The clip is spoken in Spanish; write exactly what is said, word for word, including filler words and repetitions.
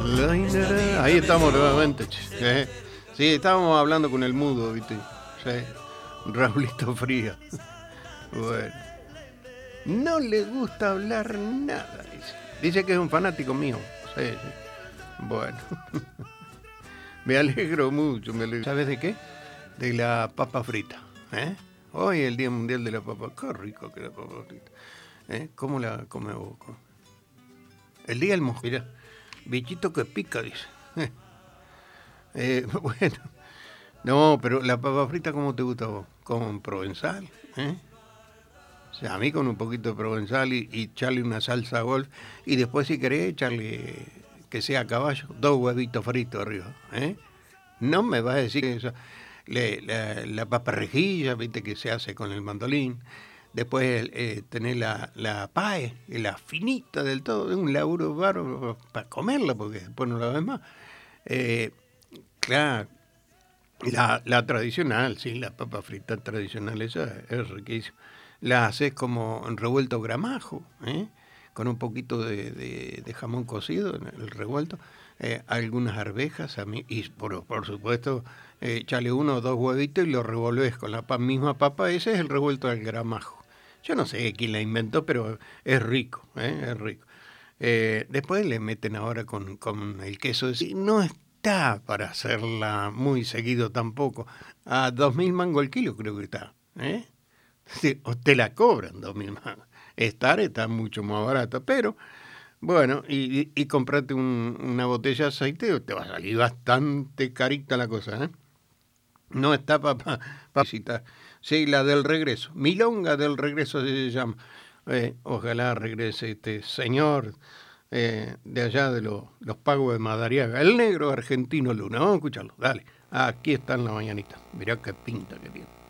Ahí estamos nuevamente. che. Sí, estábamos hablando con el mudo, ¿viste? Sí. Raulito Fría. Bueno. No le gusta hablar nada, dice. Dice que es un fanático mío. Sí, sí. Bueno. Me alegro mucho. Me alegro. ¿Sabes de qué? De la papa frita. ¿Eh? Hoy es el Día Mundial de la Papa. Qué rico que la papa frita. ¿Eh? ¿Cómo la come vos? El día del mosquito. Mira, bichito que pica, dice. Eh, bueno. No, pero la papa frita, ¿cómo te gusta a vos? ¿Con provenzal? ¿Eh? O sea, a mí con un poquito de provenzal y, y echarle una salsa golf. Y después, si querés, echarle, que sea a caballo, dos huevitos fritos arriba. ¿Eh? No me vas a decir que eso. Le, la, la papa rejilla, viste, que se hace con el mandolín. Después eh, tenés la, la pae, la finita del todo, es un laburo bárbaro para comerla, porque después no la ves más. Eh, claro, la, la tradicional, sí, la papa frita tradicional, esa es riquísima. La haces como en revuelto gramajo, ¿eh? Con un poquito de, de, de jamón cocido en el revuelto, eh, algunas arvejas, a mí, y por, por supuesto, eh, echale uno o dos huevitos y lo revolves con la pa misma papa. Ese es el revuelto del gramajo. Yo no sé quién la inventó, pero es rico, ¿eh? Es rico. Eh, después le meten ahora con, con el queso. No está para hacerla muy seguido tampoco. A dos mil mangos el kilo creo que está. ¿Eh? Sí, o te la cobran dos mil mangos. Estar está mucho más barato, pero bueno, y, y, y comprate un, una botella de aceite, te va a salir bastante carita la cosa, ¿eh? No está para pa, pa visitar. Sí, la del regreso. Milonga del regreso se llama. Eh, ojalá regrese este señor eh, de allá de lo, los pagos de Madariaga. El negro argentino Luna. Vamos a escucharlo. Dale. Aquí está en la mañanita. Mirá qué pinta que tiene.